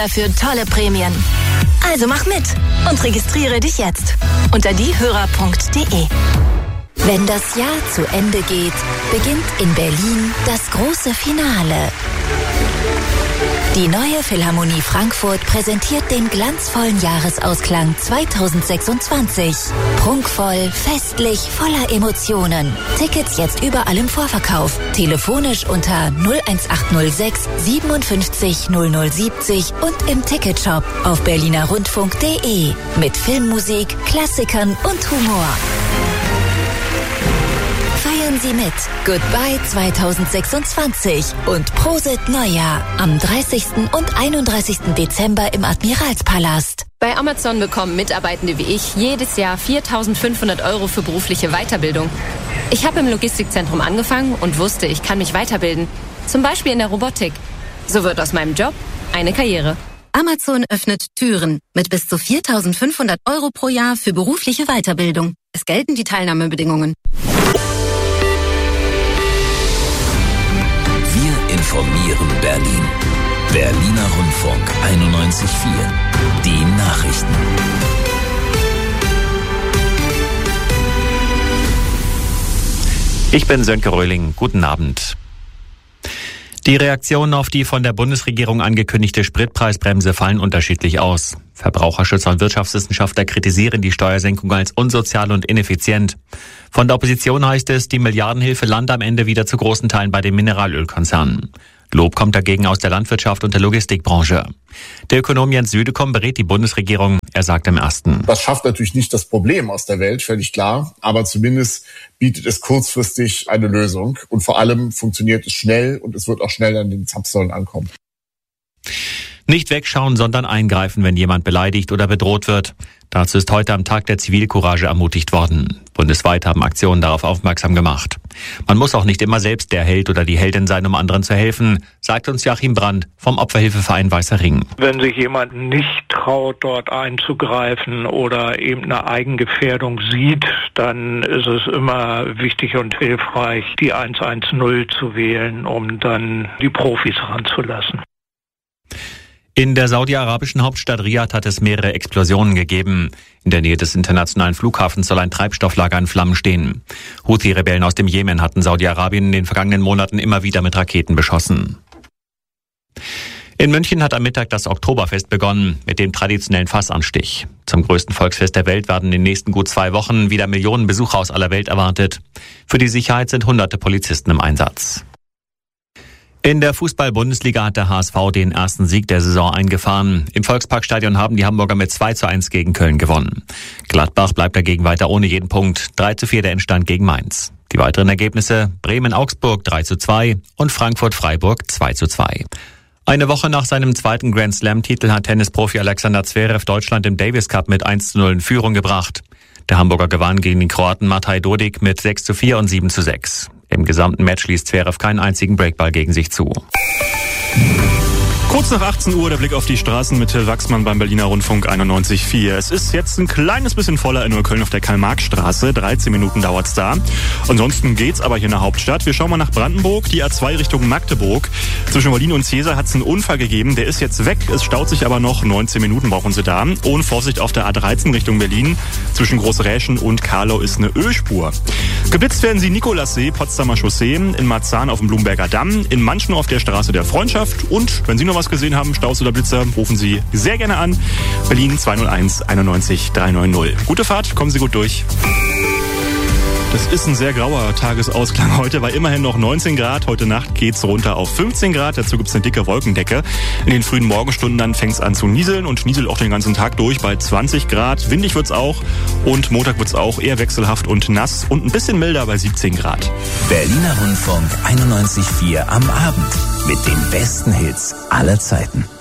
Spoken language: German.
Für tolle Prämien. Also mach mit und registriere dich jetzt unter diehörer.de. Wenn das Jahr zu Ende geht, beginnt in Berlin das große Finale. Die neue Philharmonie Frankfurt präsentiert den glanzvollen Jahresausklang 2026. Prunkvoll, festlich, voller Emotionen. Tickets jetzt überall im Vorverkauf. Telefonisch unter 01806 57 0070 und im Ticketshop auf berlinerrundfunk.de. Mit Filmmusik, Klassikern und Humor. Feiern Sie mit. Goodbye 2026 und Prosit Neujahr am 30. und 31. Dezember im Admiralspalast. Bei Amazon bekommen Mitarbeitende wie ich jedes Jahr 4.500 € für berufliche Weiterbildung. Ich habe im Logistikzentrum angefangen und wusste, ich kann mich weiterbilden. Zum Beispiel in der Robotik. So wird aus meinem Job eine Karriere. Amazon öffnet Türen mit bis zu 4.500 € pro Jahr für berufliche Weiterbildung. Es gelten die Teilnahmebedingungen. Informieren Berlin. Berliner Rundfunk 91.4. Die Nachrichten. Ich bin Sönke Röhling. Guten Abend. Die Reaktionen auf die von der Bundesregierung angekündigte Spritpreisbremse fallen unterschiedlich aus. Verbraucherschützer und Wirtschaftswissenschaftler kritisieren die Steuersenkung als unsozial und ineffizient. Von der Opposition heißt es, die Milliardenhilfe lande am Ende wieder zu großen Teilen bei den Mineralölkonzernen. Lob kommt dagegen aus der Landwirtschaft und der Logistikbranche. Der Ökonom Jens Südekum berät die Bundesregierung. Er sagt im Ersten: Das schafft natürlich nicht das Problem aus der Welt, völlig klar. Aber zumindest bietet es kurzfristig eine Lösung. Und vor allem funktioniert es schnell und es wird auch schnell an den Zapfsäulen ankommen. Nicht wegschauen, sondern eingreifen, wenn jemand beleidigt oder bedroht wird. Dazu ist heute am Tag der Zivilcourage ermutigt worden. Bundesweit haben Aktionen darauf aufmerksam gemacht. Man muss auch nicht immer selbst der Held oder die Heldin sein, um anderen zu helfen, sagt uns Joachim Brandt vom Opferhilfeverein Weißer Ring. Wenn sich jemand nicht traut, dort einzugreifen oder eben eine Eigengefährdung sieht, dann ist es immer wichtig und hilfreich, die 110 zu wählen, um dann die Profis ranzulassen. In der saudi-arabischen Hauptstadt Riad hat es mehrere Explosionen gegeben. In der Nähe des internationalen Flughafens soll ein Treibstofflager in Flammen stehen. Houthi-Rebellen aus dem Jemen hatten Saudi-Arabien in den vergangenen Monaten immer wieder mit Raketen beschossen. In München hat am Mittag das Oktoberfest begonnen mit dem traditionellen Fassanstich. Zum größten Volksfest der Welt werden in den nächsten gut 2 Wochen wieder Millionen Besucher aus aller Welt erwartet. Für die Sicherheit sind hunderte Polizisten im Einsatz. In der Fußball-Bundesliga hat der HSV den ersten Sieg der Saison eingefahren. Im Volksparkstadion haben die Hamburger mit 2:1 gegen Köln gewonnen. Gladbach bleibt dagegen weiter ohne jeden Punkt. 3:4 der Endstand gegen Mainz. Die weiteren Ergebnisse: Bremen-Augsburg 3:2 und Frankfurt-Freiburg 2:2. Eine Woche nach seinem zweiten Grand-Slam-Titel hat Tennisprofi Alexander Zverev Deutschland im Davis Cup mit 1:0 in Führung gebracht. Der Hamburger gewann gegen den Kroaten Matej Dodik mit 6:4 und 7:6. Im gesamten Match ließ Zverev keinen einzigen Breakball gegen sich zu. Kurz nach 18 Uhr der Blick auf die Straßen mit Till Wachsmann beim Berliner Rundfunk 91.4. Es ist jetzt ein kleines bisschen voller in Neukölln auf der Karl-Marx-Straße. 13 Minuten dauert's da. Ansonsten geht's aber hier in der Hauptstadt. Wir schauen mal nach Brandenburg, die A2 Richtung Magdeburg. Zwischen Berlin und Cäsar hat's einen Unfall gegeben. Der ist jetzt weg. Es staut sich aber noch. 19 Minuten brauchen Sie da. Ohne Vorsicht auf der A13 Richtung Berlin. Zwischen Großräschen und Karlau ist eine Ölspur. Geblitzt werden Sie Nikolassee, Potsdamer Chaussee, in Marzahn auf dem Blumberger Damm, in Manschen auf der Straße der Freundschaft. Und wenn Sie noch was gesehen haben, Staus oder Blitzer, rufen Sie sehr gerne an. Berlin 201 91 390. Gute Fahrt, kommen Sie gut durch. Das ist ein sehr grauer Tagesausklang heute, bei immerhin noch 19 Grad. Heute Nacht geht's runter auf 15 Grad. Dazu gibt's eine dicke Wolkendecke. In den frühen Morgenstunden dann fängt's an zu nieseln und nieselt auch den ganzen Tag durch bei 20 Grad. Windig wird's auch und Montag wird's auch eher wechselhaft und nass und ein bisschen milder bei 17 Grad. Berliner Rundfunk 91.4 am Abend mit den besten Hits aller Zeiten.